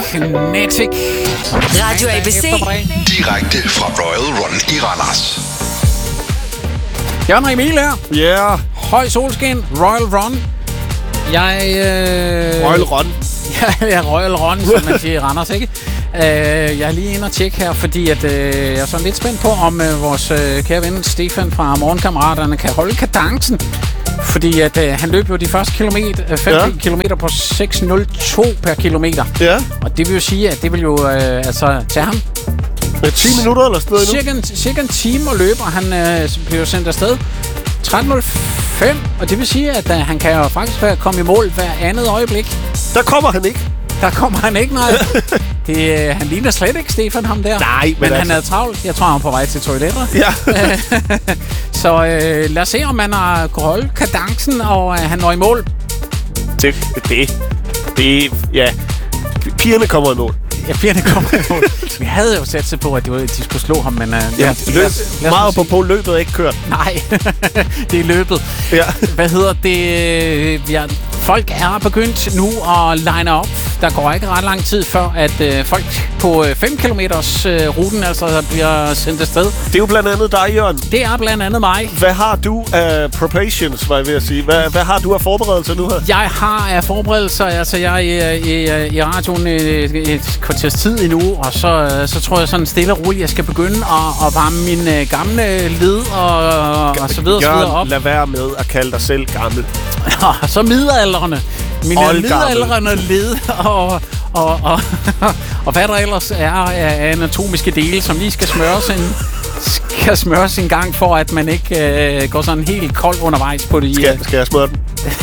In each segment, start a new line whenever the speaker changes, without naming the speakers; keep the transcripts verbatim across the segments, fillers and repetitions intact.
Magnetic.
Radio A B C.
Direkte fra Royal Run i Randers.
Jørgen og Emil her.
Ja. Yeah.
Høj solskin, Royal Run. Jeg... Øh...
Royal Run.
Ja, ja, Royal Run, som man siger i Randers, ikke? Uh, jeg er lige inde og tjekke her, fordi at, uh, jeg er sådan lidt spændt på, om uh, vores uh, kære ven Stefan fra Morgenkammeraterne kan holde kadencen. Fordi at, uh, han løb jo de første kilometer, uh, fem ja. kilometer på seks nul to per kilometer.
Ja.
Og det vil jo sige, at det vil jo uh, altså tage ham
med ti minutter eller sådan noget
cirka, cirka en time at løbe, og han uh, bliver sendt afsted tretten nul fem, og det vil sige, at uh, han kan jo faktisk komme i mål hver andet øjeblik.
Der kommer han ikke.
Der kommer han ikke, nej. Det, han ligner slet ikke Stefan, ham der.
Nej, men,
men
altså...
han er travlt. Jeg tror, han er på vej til toiletter.
Ja.
Så øh, lad os se, om han har kunnet holde kadencen, og øh, han når i mål.
Det, det, det, ja. Pigerne kommer i mål.
Ja, pigerne kommer i mål. Vi havde jo sat sig på, at de skulle slå ham, men... Øh,
ja, løb, lad os, lad os meget på på løbet er ikke kørt.
Nej, det er løbet.
Ja.
Hvad hedder det? Ja, folk er begyndt nu at line op. Der går ikke ret lang tid før, at øh, folk på fem kilometers øh, ruten altså bliver sendt afsted.
Det er jo blandt andet dig, Jørgen.
Det er blandt andet mig.
Hvad har du af preparations, var jeg ved at sige? Hvad, hvad har du af forberedelser nu her?
Jeg har af forberedelser, altså jeg er i, i, i radioen et, et kvarters tid endnu, og så, så tror jeg sådan stille og roligt, jeg skal begynde at, at varme min gamle led og, og så videre,
Jørgen,
så videre op.
lad være med at kalde dig selv gammel.
Og så middelaldrende. Mine middelaldrende led og, og, og, og hvad der ellers er af anatomiske dele, som lige skal smøres en, skal smøres en gang, for at man ikke øh, går sådan helt kold undervejs på det.
Skal, skal jeg smøre den?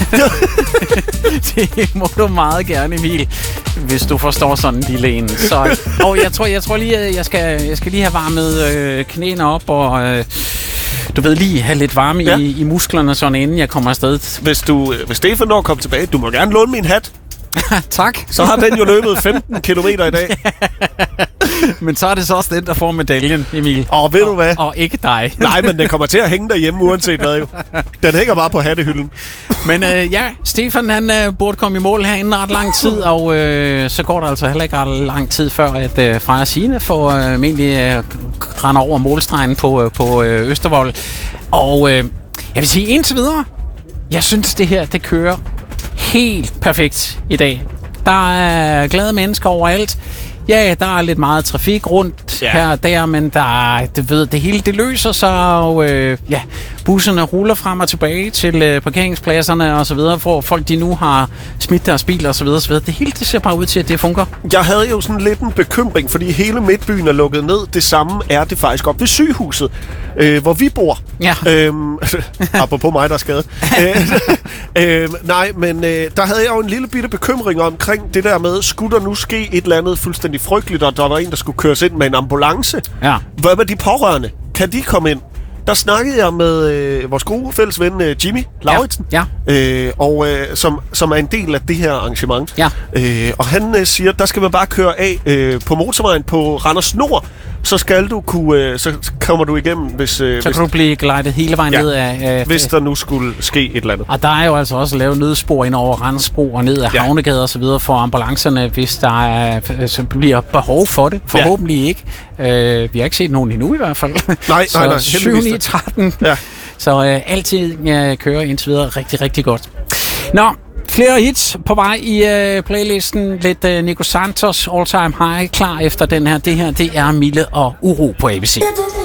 Det må du meget gerne, Emil, hvis du forstår sådan en lille en. Så, og jeg tror, jeg tror lige, at jeg skal, jeg skal lige have varmet øh, knæene op og... Øh, Du ved, lige have lidt varme ja. i, i musklerne, sådan inden jeg kommer afsted.
Hvis, du, hvis Stefan når kommer tilbage, du må gerne låne min hat.
Tak.
Så har den jo løbet femten kilometer i dag.
Men så er det så også den, der får medaljen, Emil.
Og ved du hvad?
Og, og ikke dig.
Nej, men den kommer til at hænge derhjemme, uanset hvad jo. Den hænger bare på hattehylden.
Men øh, ja, Stefan han øh, burde komme i mål her inden ret lang tid, og øh, så går der altså heller ikke ret lang tid før, at øh, Freja Signe får øh, egentlig øh, render over målstregen på, øh, på øh, Østervold. Og øh, jeg vil sige indtil videre, jeg synes det her, det kører helt perfekt i dag. Der er glade mennesker overalt. Ja, der er lidt meget trafik rundt ja. her og der, men der er, du ved, det hele det løser sig, og øh, ja, busserne ruller frem og tilbage til øh, parkeringspladserne og så videre, hvor folk de nu har smidt deres biler og så videre, så videre. Det hele det ser bare ud til, at det fungerer. Jeg
havde jo sådan lidt en bekymring, fordi hele midtbyen er lukket ned. Det samme er det faktisk op ved sygehuset, øh, hvor vi bor.
Ja.
Øhm, apropos mig, der er skadet. øh, nej, men øh, der havde jeg jo en lille bitte bekymring omkring det der med, skulle der nu ske et eller andet fuldstændig frygteligt, og der var en, der skulle køres ind med en ambulance.
Ja.
Hvad med de pårørende? Kan de komme ind? Der snakkede jeg med øh, vores gode fælles ven øh, Jimmy Lauritsen,
ja. Ja.
Øh, og øh, som, som er en del af det her arrangement.
Ja.
Øh, og han øh, siger, der skal man bare køre af øh, på motorvejen på Randers Nord, så skal du kunne, øh, så kommer du igennem, hvis... Øh,
så
hvis,
kan du blive glejdet hele vejen ja, ned af... Øh,
hvis der nu skulle ske et eller andet.
Og der er jo altså også lavet nødspor ind over Randersbro og ned af ja. Havnegade og så videre for ambulancerne, hvis der er, så bliver behov for det. Forhåbentlig ja. ikke. Øh, vi har ikke set nogen endnu i hvert fald.
Nej, nej, nej.
syv ni tretten. Ja. Så øh, altid jeg kører indtil videre rigtig, rigtig godt. Nå, flere hits på vej i øh, playlisten. Lidt øh, Nico Santos All Time High klar efter den her. Det her, det er Mille og Uro på A B C.